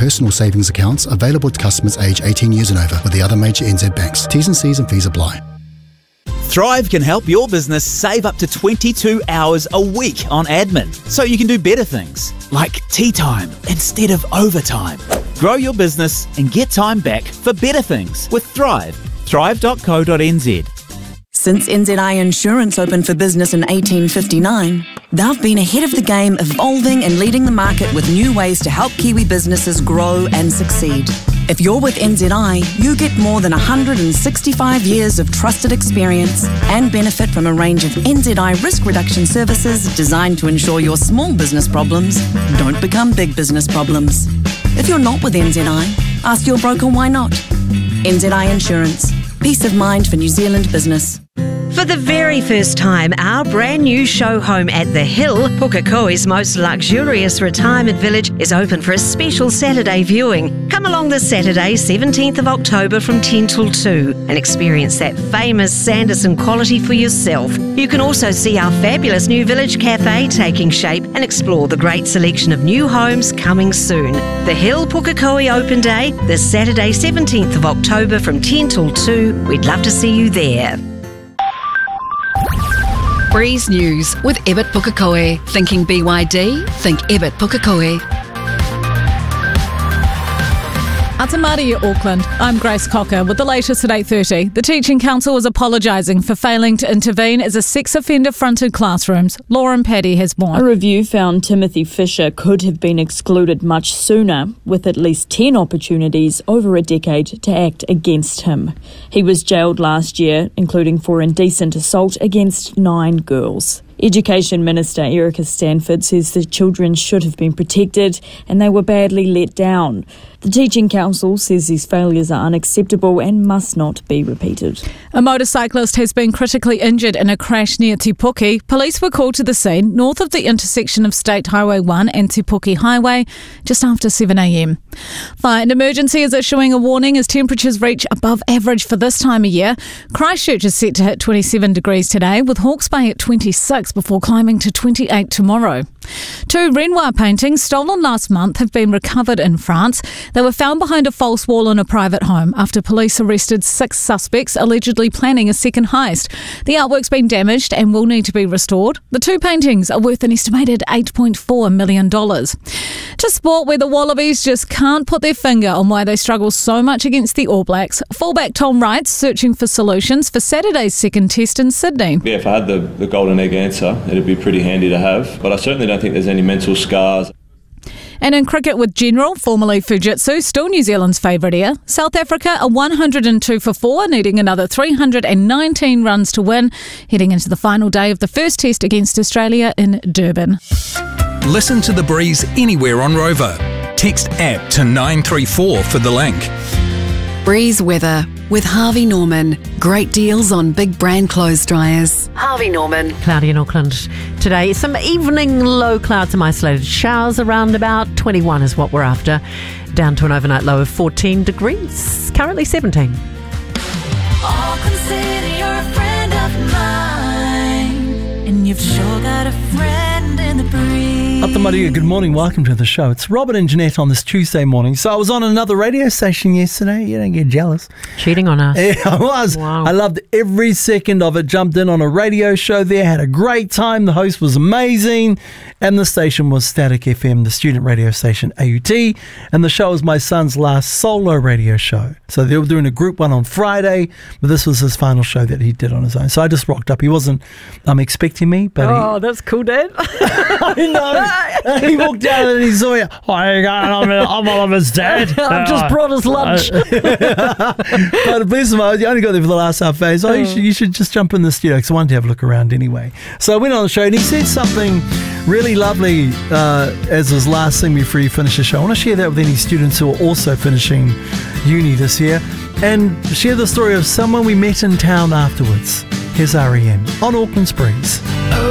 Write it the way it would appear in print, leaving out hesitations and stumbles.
personal savings accounts available to customers aged 18 years and over with the other major NZ banks. T's and C's and fees apply. Thrive can help your business save up to 22 hours a week on admin, so you can do better things, like tea time instead of overtime. Grow your business and get time back for better things with Thrive. Thrive.co.nz. Since NZI Insurance opened for business in 1859, they've been ahead of the game, evolving and leading the market with new ways to help Kiwi businesses grow and succeed. If you're with NZI, you get more than 165 years of trusted experience and benefit from a range of NZI risk reduction services designed to ensure your small business problems don't become big business problems. If you're not with NZI, ask your broker why not. NZI Insurance. Peace of mind for New Zealand business. For the very first time, our brand new show home at The Hill, Pukekohe's most luxurious retirement village, is open for a special Saturday viewing. Come along this Saturday, 17th of October from 10 till 2 and experience that famous Sanderson quality for yourself. You can also see our fabulous new village cafe taking shape and explore the great selection of new homes coming soon. The Hill Pukekohe Open Day, this Saturday, 17th of October from 10 till 2. We'd love to see you there. Breeze News with Ebbot Pukekohe. Thinking BYD? Think Ebbot Pukekohe. Atamari, Auckland. I'm Grace Cocker with the latest at 8:30. The Teaching Council is apologising for failing to intervene as a sex offender fronted classrooms. Lauren Paddy has more. A review found Timothy Fisher could have been excluded much sooner, with at least 10 opportunities over a decade to act against him. He was jailed last year, including for indecent assault against 9 girls. Education Minister Erica Stanford says the children should have been protected and they were badly let down. The Teaching Council says these failures are unacceptable and must not be repeated. A motorcyclist has been critically injured in a crash near Te Puke. Police were called to the scene north of the intersection of State Highway 1 and Te Puke Highway just after 7 a.m. Fire and Emergency is issuing a warning as temperatures reach above average for this time of year. Christchurch is set to hit 27 degrees today, with Hawke's Bay at 26 before climbing to 28 tomorrow. 2 Renoir paintings stolen last month have been recovered in France. They were found behind a false wall in a private home after police arrested 6 suspects allegedly planning a second heist. The artwork's been damaged and will need to be restored. The 2 paintings are worth an estimated $8.4 million. To sport, where the Wallabies just can't put their finger on why they struggle so much against the All Blacks. Fullback Tom Wright's searching for solutions for Saturday's second test in Sydney. Yeah, if I had the golden egg answer, it'd be pretty handy to have, but I certainly don't think there's any mental scars. And in cricket with General, formerly Fujitsu, still New Zealand's favourite here. South Africa are 102 for 4, needing another 319 runs to win, heading into the final day of the first test against Australia in Durban. Listen to The Breeze anywhere on Rover. Text APP to 934 for the link. Breeze weather with Harvey Norman. Great deals on big brand clothes dryers. Harvey Norman. Cloudy in Auckland today. Some evening low clouds, some isolated showers around about 21 is what we're after. Down to an overnight low of 14 degrees. Currently 17. Auckland City, you're a friend of mine, and you've sure got a friend in the breeze. Atamaria, good morning, welcome to the show. It's Robert and Jeanette on this Tuesday morning. So I was on another radio station yesterday. You don't get jealous. Cheating on us. Yeah, I was. Wow. I loved every second of it. Jumped in on a radio show there, had a great time. The host was amazing. And the station was Static FM, the student radio station, AUT. And the show was my son's last solo radio show. So they were doing a group one on Friday, but this was his final show that he did on his own. So I just rocked up. He wasn't expecting me, but that's cool, Dad. I know. He walked down and he saw me. I'm Oliver's dad. I've just brought us lunch. But bless him, I only got there for the last half hour. So you should just jump in the studio because I wanted to have a look around anyway. So I went on the show and he said something really lovely as his last thing before he finished the show. I want to share that with any students who are also finishing uni this year and share the story of someone we met in town afterwards. Here's REM on Auckland's Breeze.